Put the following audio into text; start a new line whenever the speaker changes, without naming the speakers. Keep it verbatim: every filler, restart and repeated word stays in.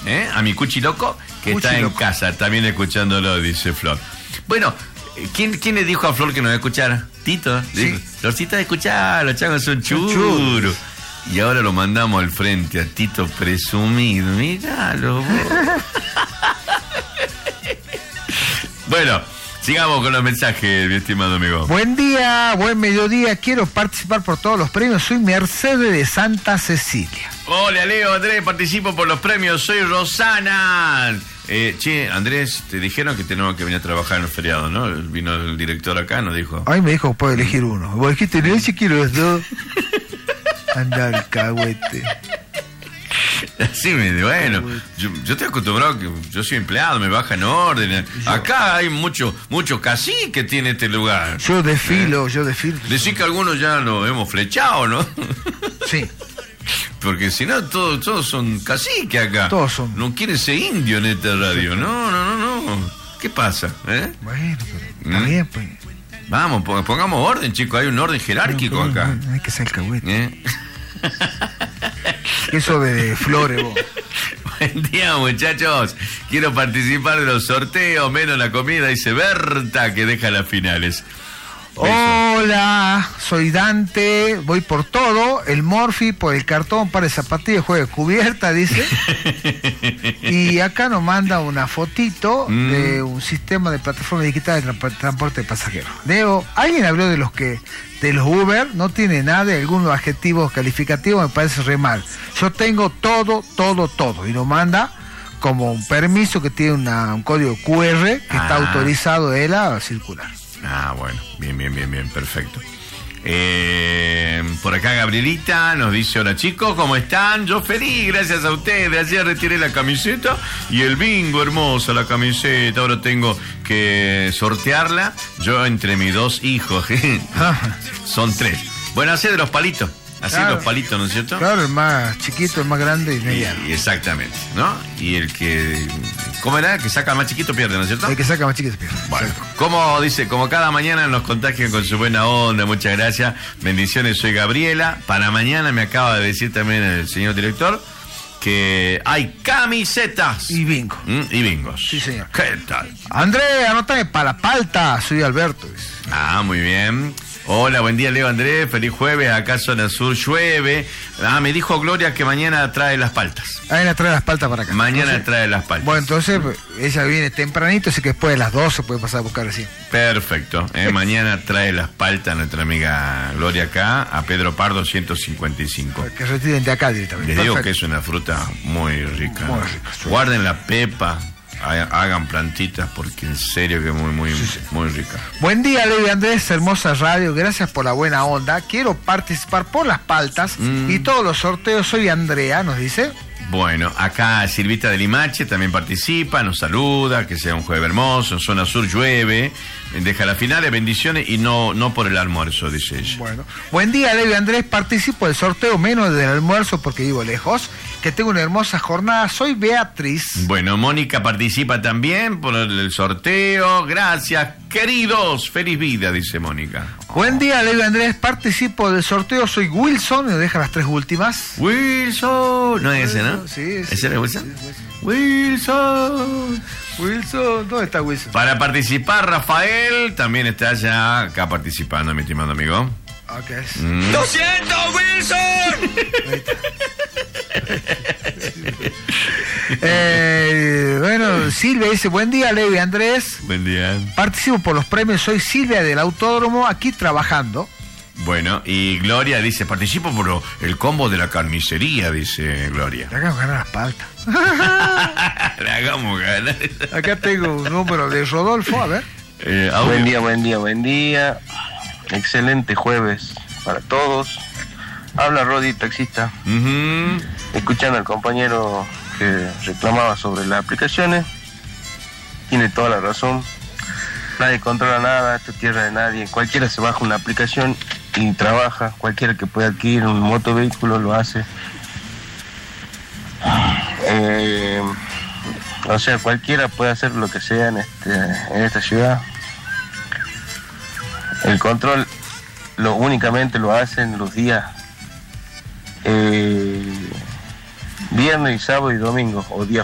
¿eh? A mi Cuchi Loco, que
Cuchi
está en
Loco.
casa, también escuchándolo, dice Flor. Bueno, ¿quién, quién le dijo a Flor que nos escuchara? Tito.
Sí.
Dijo, Florcita, escuchá, los changos son
Son
churos.
churos.
Y ahora lo mandamos al frente a Tito presumido. Míralo vos. Bueno, sigamos con los mensajes, mi estimado amigo.
Buen día, buen mediodía. Quiero participar por todos los premios. Soy Mercedes de Santa Cecilia.
Hola, Leo, Andrés, participo por los premios. Soy Rosana. Eh, che, Andrés, te dijeron que tenemos que venir a trabajar en el feriado, ¿no? Vino el director acá, nos dijo.
Ay, me dijo que puedo elegir uno. Vos dijiste, no, si quiero los dos. Anda el cagüete.
Sí, me bueno, yo, yo estoy acostumbrado que yo soy empleado, me bajan orden. Acá hay mucho, mucho cacique que tiene este lugar.
Yo desfilo, ¿Eh? yo desfilo.
Decís que algunos ya lo hemos flechado, ¿no?
Sí.
Porque si no, todos, todos son caciques acá.
Todos son.
No quiere ser indio en esta radio. No, no, no, no. ¿Qué pasa? ¿Eh?
Bueno, pero está
¿Mm?
bien, pues.
Vamos, pongamos orden, chicos. Hay un orden jerárquico
No, pero
acá.
no hay que ser el cagüete.
¿Eh?
Eso de flores, vos.
Buen día, muchachos. Quiero participar de los sorteos, menos la comida, dice Berta, que deja las finales. Beso.
Hola, soy Dante, voy por todo, el Morphy por el cartón, para de zapatillas, juegue cubierta, dice. Y acá nos manda una fotito mm. de un sistema de plataforma digital de tra- transporte de pasajeros. Leo, ¿alguien habló de los que de los Uber? No tiene nada, de algunos adjetivos calificativos, me parece re mal. Yo tengo todo, todo, todo. Y lo manda como un permiso que tiene una, un código cu erre que ah. está autorizado él a circular.
Ah, bueno, bien, bien, bien, bien, perfecto. Eh, por acá Gabrielita nos dice, hola chicos, ¿cómo están? Yo feliz, gracias a ustedes. Ayer retiré la camiseta y el bingo, hermosa la camiseta. Ahora tengo que sortearla. Yo entre mis dos hijos, son tres. Bueno, hacé de los palitos. Así claro. Los palitos, ¿no es cierto?
Claro, el más chiquito, el más grande y mediano.
Y, exactamente, ¿no? Y el que... ¿Cómo era? El que saca más chiquito pierde, ¿no es cierto?
El que saca más chiquito pierde.
Bueno, como dice, como cada mañana nos contagian con su buena onda, muchas gracias. Bendiciones, soy Gabriela. Para mañana me acaba de decir también el señor director que hay camisetas.
Y bingo.
¿Mm? Y bingos.
Sí, señor.
¿Qué tal?
André, anótame para la palta. Soy Alberto.
Ah, muy bien. Hola, buen día, Leo Andrés, feliz jueves, acá zona sur llueve. Ah, me dijo Gloria que mañana trae las paltas.
Ah, ella trae las paltas para acá.
Mañana
entonces,
trae las paltas.
Bueno, entonces ella viene tempranito, así que después de las doce puede pasar a buscar así.
Perfecto, eh, mañana trae las paltas nuestra amiga Gloria acá, a Pedro Pardo ciento cincuenta y cinco.
Que retiren de acá directamente.
Les digo
Perfecto.
que es una fruta muy rica.
Muy rica.
Guarden la pepa. Hagan plantitas porque en serio que muy muy sí, sí. muy rica.
Buen día, Leo y Andrés, hermosa radio, gracias por la buena onda. Quiero participar por las paltas mm. y todos los sorteos. Soy Andrea, nos dice.
Bueno, acá Silvita de Limache también participa, nos saluda, que sea un jueves hermoso, en zona sur llueve, deja las finales, bendiciones y no, no por el almuerzo, dice ella.
Bueno, buen día, Leo y Andrés, participo del sorteo menos del almuerzo porque vivo lejos, que tengo una hermosa jornada, soy Beatriz.
Bueno, Mónica participa también por el sorteo, gracias, queridos, feliz vida, dice Mónica.
Buen día, Leo y Andrés, participo del sorteo, soy Wilson, me deja las tres últimas.
Wilson, no es ese, ¿no?
Sí, sí.
¿Ese era Wilson?
Sí,
Wilson.
Wilson, ¿dónde está Wilson?
Para participar, Rafael también está ya acá participando, mi estimado amigo.
Okay.
Mm.
¡Lo siento, Wilson!
eh, bueno, Silvia dice, buen día, Leo y Andrés.
Buen día.
Participo por los premios, soy Silvia del Autódromo, aquí trabajando.
Bueno, y Gloria dice, participo por lo, el combo de la carnicería, dice Gloria.
Le hagamos ganar las paltas.
Le hagamos ganar.
Acá tengo un número de Rodolfo, a ver.
Eh, buen día, buen día, buen día. Excelente jueves para todos. Habla Rodi, taxista.
Uh-huh.
Escuchando al compañero que reclamaba sobre las aplicaciones. Tiene toda la razón. Nadie controla nada, esto es tierra de nadie. Cualquiera se baja una aplicación y trabaja. Cualquiera que pueda adquirir un motovehículo lo hace. Eh, o sea, cualquiera puede hacer lo que sea en, este, en esta ciudad. El control lo únicamente lo hacen los días eh, viernes y sábado y domingo, o días